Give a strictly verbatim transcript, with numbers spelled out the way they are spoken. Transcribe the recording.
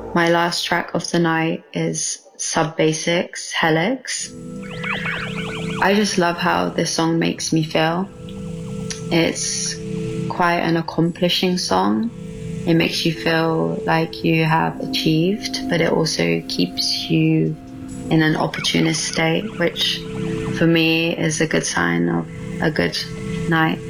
My last track of the night is Sub Basics, Helix. I just love how this song makes me feel. It's quite an accomplishing song. It makes you feel like you have achieved, but it also keeps you in an opportunist state, which for me is a good sign of a good night.